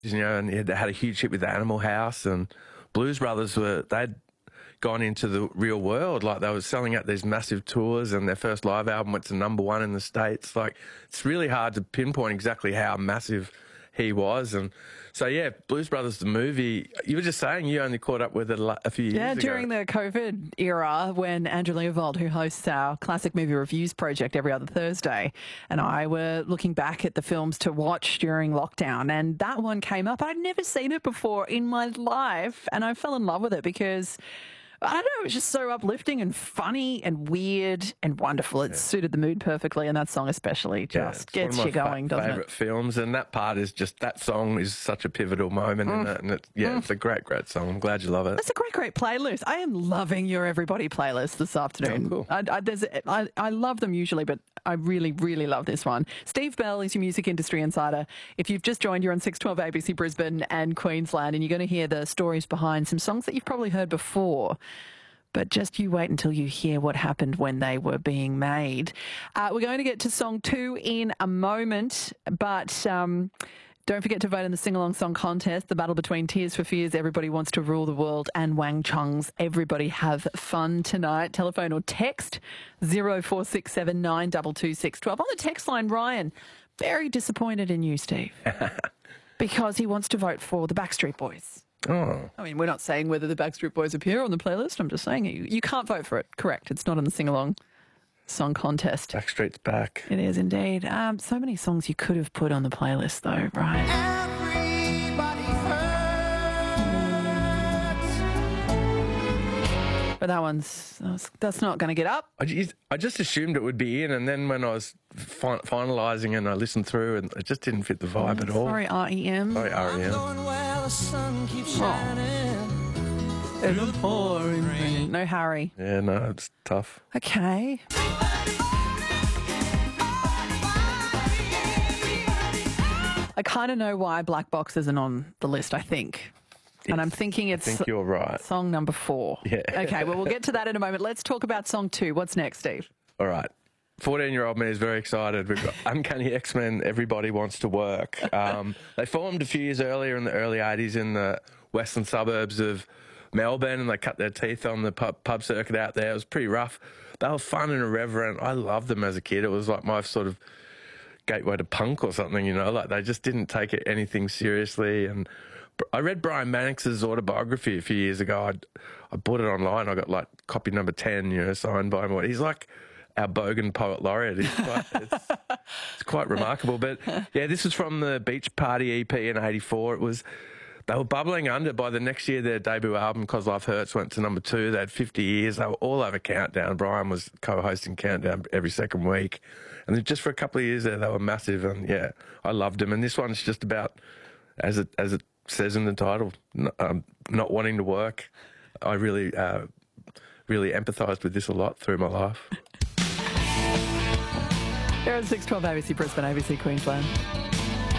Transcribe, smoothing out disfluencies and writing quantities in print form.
You know, and they had a huge hit with Animal House, and Blues Brothers they'd gone into the real world. Like, they were selling out these massive tours, and their first live album went to #1 in the States. Like, it's really hard to pinpoint exactly how massive he was. And so, yeah, Blues Brothers, the movie, you were just saying you only caught up with it a few years ago. Yeah, during the COVID era, when Andrew Leovold, who hosts our Classic Movie Reviews project every other Thursday, and I were looking back at the films to watch during lockdown, and that one came up. I'd never seen it before in my life, and I fell in love with it because, I don't know, it was just so uplifting and funny and weird and wonderful. It suited the mood perfectly, and that song especially just gets you going, doesn't it? Favourite films, and that part is just, that song is such a pivotal moment in it, and it's a great, great song. I'm glad you love it. It's a great, great playlist. I am loving your Everybody playlist this afternoon. Oh, cool. I love them usually, but I really, really love this one. Steve Bell is your music industry insider. If you've just joined, you're on 612 ABC Brisbane and Queensland, and you're going to hear the stories behind some songs that you've probably heard before. But just you wait until you hear what happened when they were being made. We're going to get to song 2 in a moment, but don't forget to vote in the Sing-Along Song Contest, the battle between Tears for Fears, Everybody Wants to Rule the World, and Wang Chung's Everybody Have Fun Tonight. Telephone or text 0467 922 612. On the text line, Ryan, very disappointed in you, Steve, because he wants to vote for the Backstreet Boys. Oh. I mean, we're not saying whether the Backstreet Boys appear on the playlist. I'm just saying you can't vote for it. Correct. It's not in the Sing-Along Song Contest. Backstreet's back. It is indeed. So many songs you could have put on the playlist, though, right? Everybody hurts. But that's not going to get up. I just assumed it would be in, and then when I was finalising and I listened through, and it just didn't fit the vibe at all. Sorry, REM. Sorry, REM. The sun keeps shining. In the pouring rain. No Harry. Yeah, no, it's tough. Okay. I kind of know why Black Box isn't on the list, I think. And I'm thinking it's I think you're right. Song number 4. Yeah. Okay, well, we'll get to that in a moment. Let's talk about song 2. What's next, Steve? All right. 14-year-old me is very excited. We've got Uncanny X-Men, Everybody Wants to Work. They formed a few years earlier in the early 80s in the western suburbs of Melbourne, and they cut their teeth on the pub circuit out there. It was pretty rough. They were fun and irreverent. I loved them as a kid. It was like my sort of gateway to punk or something, you know. Like, they just didn't take it anything seriously. And I read Brian Mannix's autobiography a few years ago. I bought it online. I got like copy number 10, you know, signed by him. He's like our Bogan poet laureate. It's quite remarkable. But yeah, this is from the Beach Party EP in '84. They were bubbling under. By the next year, their debut album, 'Cause Life Hurts, went to number 2. They had 50 years. They were all over Countdown. Brian was co-hosting Countdown every second week. And then just for a couple of years there, they were massive. And yeah, I loved them. And this one's just about, as it says in the title, not wanting to work. I really empathised with this a lot through my life. You're on 612 ABC Brisbane, ABC Queensland.